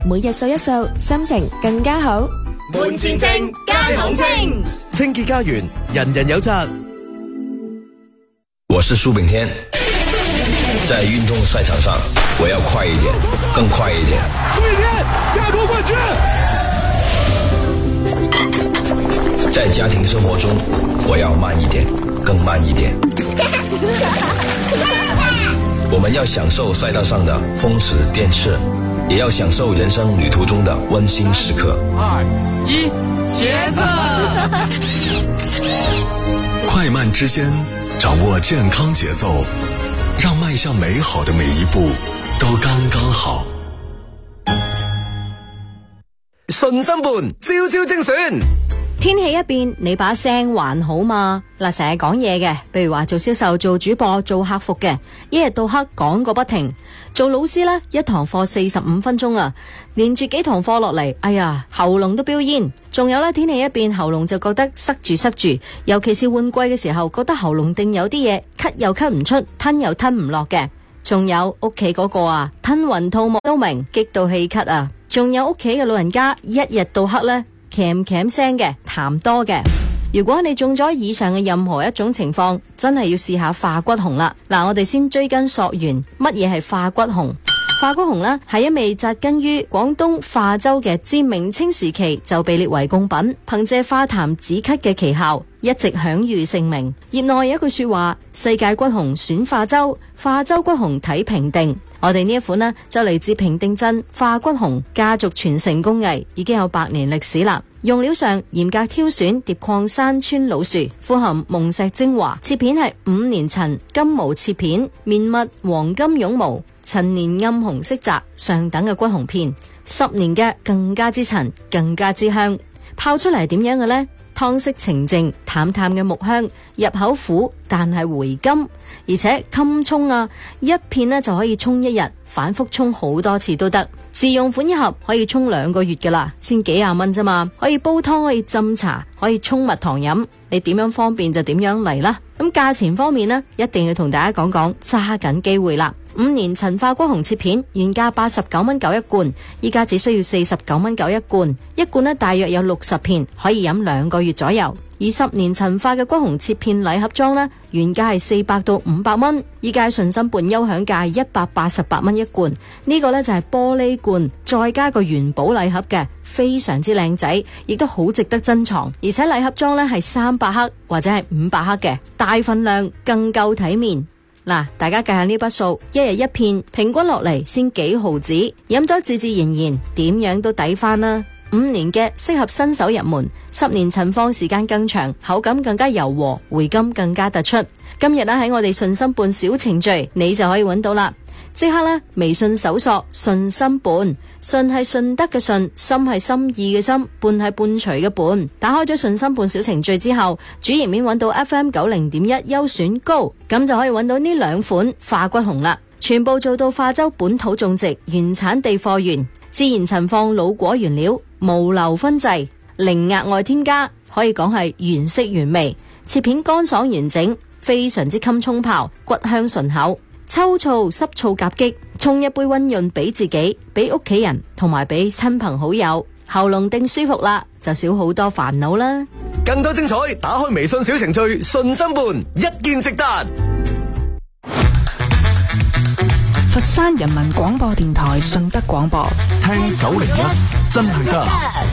每日掃一掃，心情更加好。 門前淨，街巷清， 清潔家園，人人有責。 我是蘇炳添，在運動賽場上，我要快一點，更快一點。 蘇炳添，亞洲冠軍。 在家庭生活中，我要慢一點，更慢一點。我們要享受賽道上的風馳電掣，也要享受人生旅途中的溫馨時刻。 2、1，茄子！ 快慢之間，掌握健康節奏，讓邁向美好的每一步都剛剛好。 順心伴，朝朝精選。 天氣一變，你把聲還好嘛？嗱，成日講嘢嘅，譬如話做銷售、做主播、做客服嘅，一日到黑講個不停。做老師呢，一堂課45分鐘啊，連住幾堂課落嚟，哎呀，喉嚨都飆煙。仲有呢，天氣一變，喉嚨就覺得塞住，尤其是換季嘅時候，覺得喉嚨定有啲嘢，咳又咳唔出，吞又吞唔落嘅。仲有屋企嗰個啊，吞雲吐霧都明，激到氣咳啊。仲有屋企嘅老人家，一日到黑呢，鉗聲嘅，痰多嘅。如果你中咗以上嘅任何一種情況，真係要試下化骨紅啦。嗱，我哋先追根溯源，乜嘢係化骨紅？化骨紅呢，係一味扎根於廣東化州嘅，自明清時期就被列為貢品，憑借化痰止咳嘅奇效，一直享譽盛名。業內有一句說話：世界骨紅選化州，化州骨紅睇評定。我哋呢一款呢，就嚟自平定鎮化骨紅家族傳承工藝，已經有100年歷史啦。用料上嚴格挑選疊礦山村老樹，富含甕石精華，切片係5年陳金毛切片，綿密黃金絨毛，陳年暗紅色澤，上等嘅骨紅片，10年嘅更加之陳，更加之香。泡出嚟點樣嘅呢？湯色澄淨，淡淡嘅木香，入口苦但係回甘，而且襟沖啊，一片呢就可以沖1日，反覆沖好多次都得。自用款一盒可以沖2個月噶啦，先幾廿蚊啫嘛，可以煲湯，可以浸茶，可以沖蜜糖飲，你點樣方便就點樣嚟啦。咁價錢方面呢，一定要同大家講講，揸緊機會啦。5年陳化骨紅切片原價89蚊9一罐，依家只需要49蚊9一罐，一罐呢大約有60片，可以飲2個月左右。而10年陳化嘅骨紅切片禮盒裝呢，原價係400到500蚊，依家順心伴優享價188蚊一罐。呢個呢就係玻璃罐，再加個元寶禮盒嘅，非常之靚仔，亦都好值得珍藏。而且禮盒裝呢係300克或者係500克嘅，大份量更夠體面。嗱，大家計下呢筆數，一日一片，平均落嚟先幾毫子，飲咗自然，點樣都抵翻啦。5年嘅適合新手入門，10年陳放時間更長，口感更加柔和，回甘更加突出。今日呢喺我哋順心伴小程序，你就可以揾到啦。即刻呢微信搜索順心伴，順係順德嘅順，心係心意嘅心，伴係伴隨嘅伴。打開咗順心伴小程序之後，主頁面揾到 FM90.1優選高，咁就可以揾到呢2款化骨紅啦。全部做到化州本土種植，原產地貨源，自然陳放老果原料，無硫燻製，零額外添加，可以講係原色原味。切片乾爽完整，非常之襟沖泡，骨香順口。秋燥濕燥夾擊，沖一杯溫潤俾自己，俾屋企人，同埋俾親朋好友，喉嚨定舒服啦，就少好多煩惱啦。 更多精彩，打開微信小程序順心伴，一見即達。 佛山人民廣播電台順德廣播， 聽901真係得。